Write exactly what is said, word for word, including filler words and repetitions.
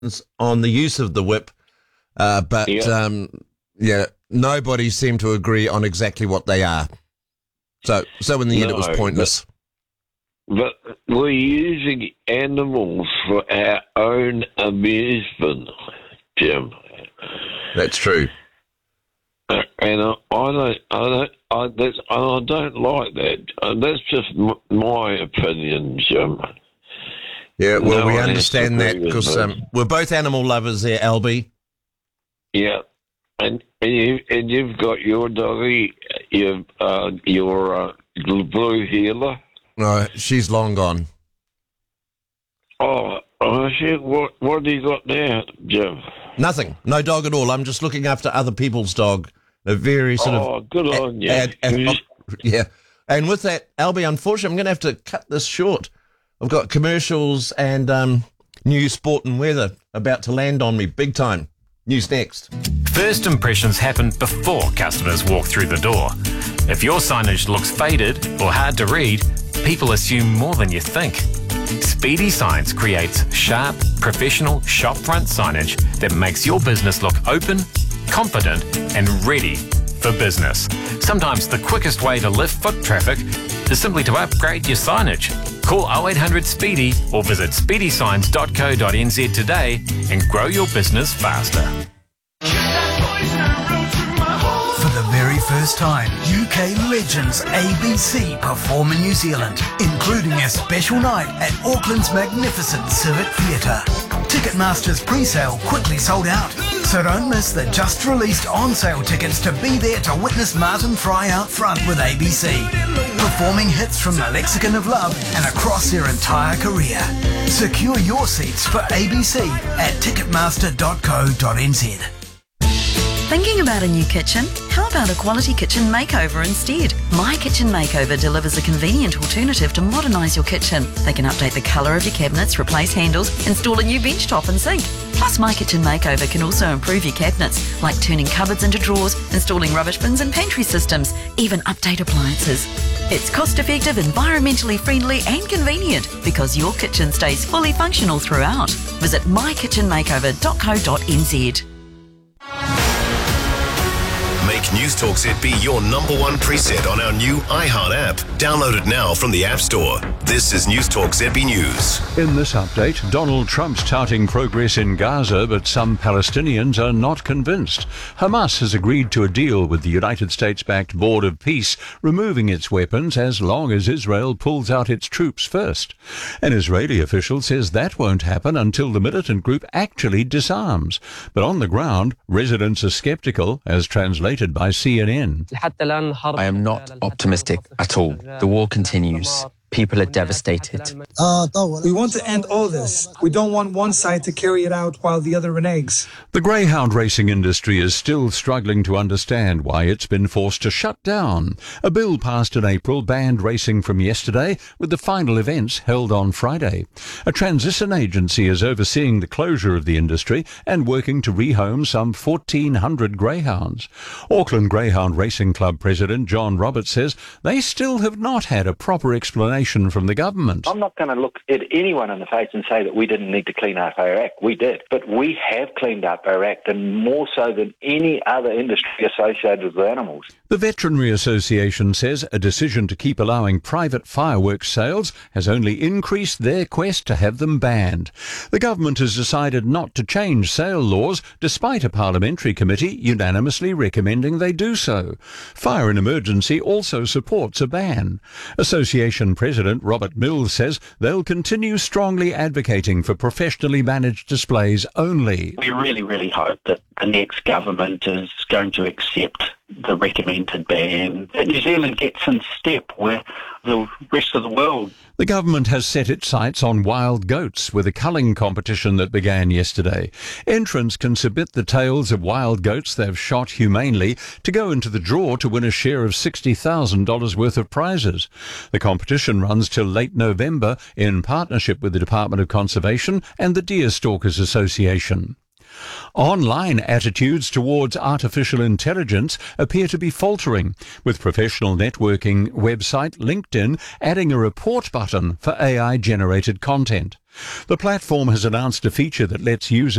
on the use of the whip, uh, but Yeah. um, yeah, nobody seemed to agree on exactly what they are. So, so in the end, it was No, pointless. But we're using animals for our own amusement, Jim. That's true. Uh, And I, I don't, I don't, I, that's, I don't like that. Uh, that's just m- my opinion, Jim. Yeah, well, No we one has to understand that agree with because me. um, we're both animal lovers there, Albie. Yeah, and and you and you've got your doggy, your uh, your uh, blue healer. No, she's long gone. Oh, oh shit! What what do you got now, Jim? Nothing. No dog at all. I'm just looking after other people's dog. A very sort Oh, of... good on you. ad- ad- You- yeah. And with that, Albie, unfortunately, I'm going to have to cut this short. I've got commercials and um, new sport and weather about to land on me big time. News next. First impressions happen before customers walk through the door. If your signage looks faded or hard to read, people assume more than you think. Speedy Signs creates sharp, professional shopfront signage that makes your business look open, confident and ready for business. Sometimes the quickest way to lift foot traffic is simply to upgrade your signage. Call oh eight hundred SPEEDY or visit speedy signs dot co dot n z today and grow your business faster. For the very first time, U K legends A B C perform in New Zealand, including a special night at Auckland's magnificent Civic Theatre. Ticketmaster's pre-sale quickly sold out, so don't miss the just-released on-sale tickets to be there to witness Martin Fry out front with A B C, performing hits from the lexicon of love and across their entire career. Secure your seats for A B C at ticketmaster dot co dot n z. Thinking about a new kitchen? How about a quality kitchen makeover instead? My Kitchen Makeover delivers a convenient alternative to modernise your kitchen. They can update the colour of your cabinets, replace handles, install a new bench top and sink. Plus, My Kitchen Makeover can also improve your cabinets, like turning cupboards into drawers, installing rubbish bins and pantry systems, even update appliances. It's cost-effective, environmentally friendly and convenient because your kitchen stays fully functional throughout. Visit my kitchen makeover dot co dot n z. Make News Talk Z B your number one preset on our new iHeart app. Download it now from the App Store. This is News Talk Z B News. In this update, Donald Trump's touting progress in Gaza, but some Palestinians are not convinced. Hamas has agreed to a deal with the United States-backed Board of Peace, removing its weapons as long as Israel pulls out its troops first. An Israeli official says that won't happen until the militant group actually disarms. But on the ground, residents are skeptical, as translated by C N N. I am not optimistic at all. The war continues. People are devastated. We want to end all this. We don't want one side to carry it out while the other reneges. The greyhound racing industry is still struggling to understand why it's been forced to shut down. A bill passed in April banned racing from yesterday, with the final events held on Friday. A transition agency is overseeing the closure of the industry and working to rehome some fourteen hundred greyhounds. Auckland Greyhound Racing Club President John Roberts says they still have not had a proper explanation from the government. I'm not going to look at anyone in the face and say that we didn't need to clean up our act. We did. But we have cleaned up our act, and more so than any other industry associated with animals. The Veterinary Association says a decision to keep allowing private fireworks sales has only increased their quest to have them banned. The government has decided not to change sale laws, despite a parliamentary committee unanimously recommending they do so. Fire and Emergency also supports a ban. Association President Robert Mills says they'll continue strongly advocating for professionally managed displays only. We really, really hope that the next government is going to accept the recommended ban, that New Zealand gets in step with the rest of the world. The government has set its sights on wild goats with a culling competition that began yesterday. Entrants can submit the tales of wild goats they've shot humanely to go into the draw to win a share of sixty thousand dollars worth of prizes. The competition runs till late November in partnership with the Department of Conservation and the Deer Stalkers Association. Online attitudes towards artificial intelligence appear to be faltering, with professional networking website LinkedIn adding a report button for A I-generated content. The platform has announced a feature that lets users